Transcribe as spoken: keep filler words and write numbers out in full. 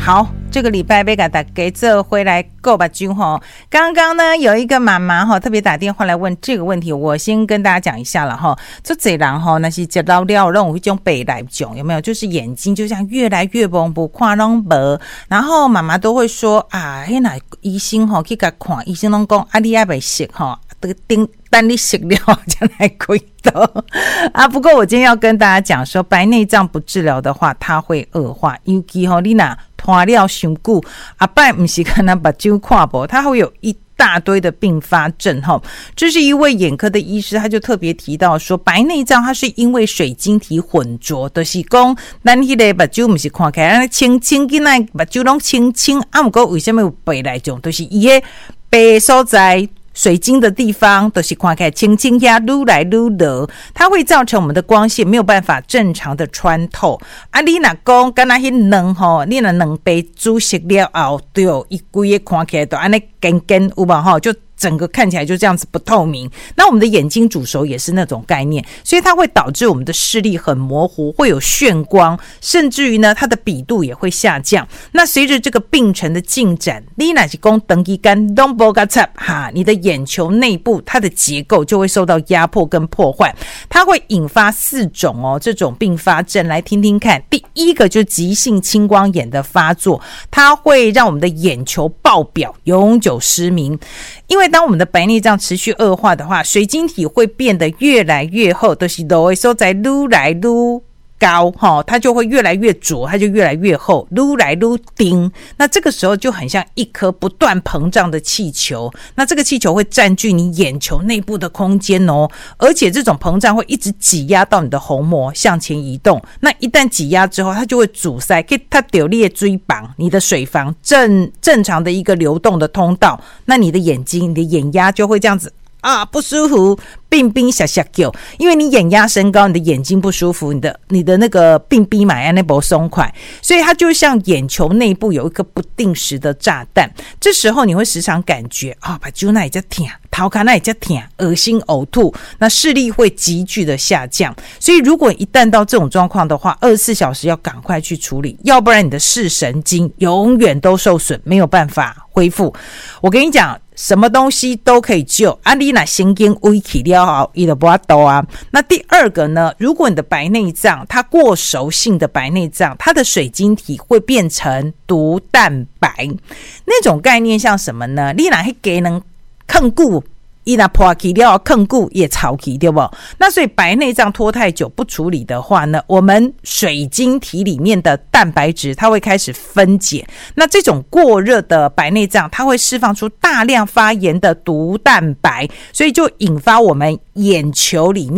好，这个礼拜要给大家做回来购目睭吼。刚刚呢有一个妈妈哈特别打电话来问这个问题，我先跟大家讲一下了哈。这这人哈那是接到了让我一种白内障有没有？就是眼睛就像越来越蒙不看拢无，然后妈妈都会说啊，那医生哈去给他看，医生拢讲啊你还没识哈，这个丁。但你食了才来亏的啊！不过我今天要跟大家讲说，白内障不治疗的话，它会恶化。尤其吼，你若拖了伤久，啊，摆不是可能把睭看无，它会有一大堆的并发症哈。这是一位眼科的医师，他就特别提到说，白内障它是因为水晶体混浊，就是讲咱迄个目睭不是看起来清清起来，目睭拢清清，啊，不过为什么有白内障？就是伊个白所在。水晶的地方都是看起来轻轻呀撸来撸的，它会造成我们的光线没有办法正常的穿透。啊，你若讲敢若迄两吼，你若两杯煮熟了后，对，一规个看起来都安尼干干有无吼，就整个看起来就这样子不透明。那我们的眼睛煮熟也是那种概念，所以它会导致我们的视力很模糊，会有眩光，甚至于呢，它的比度也会下降。那随着这个病程的进展，你若是讲长期间都没有插哈，你的眼球内部它的结构就会受到压迫跟破坏，它会引发四种哦这种并发症，来听听看。第一个就是急性青光眼的发作，它会让我们的眼球爆表，永久失明。因为当我们的白内障持续恶化的话，水晶体会变得越来越厚，都是都会说在愈来愈高，它就会越来越浊，它就越来越厚，愈来愈丁。那这个时候就很像一颗不断膨胀的气球，那这个气球会占据你眼球内部的空间哦，而且这种膨胀会一直挤压到你的虹膜向前移动。那一旦挤压之后，它就会阻塞，可以它丢裂椎绑你的水房正正常的一个流动的通道，那你的眼睛、你的眼压就会这样子啊不舒服。病冰下下叫，因为你眼压升高，你的眼睛不舒服，你的你的那个病逼买那波松快，所以它就像眼球内部有一个不定时的炸弹。这时候你会时常感觉啊，把揪那也叫痛，头壳那也叫痛，恶心呕吐，那视力会急剧的下降。所以如果一旦到这种状况的话，二十四小时要赶快去处理，要不然你的视神经永远都受损，没有办法恢复。我跟你讲，什么东西都可以救，啊你若神经危起了后，它就不要动啊。那第二个呢，如果你的白内障它过熟性的白内障，它的水晶体会变成毒蛋白，那种概念像什么呢？你若那个人坑固它若破去了坑固也潮去，对不？那所以白内障拖太久不处理的话呢，我们水晶体里面的蛋白质它会开始分解，那这种过热的白内障它会释放出大量发炎的毒蛋白，所以就引发我们眼球里面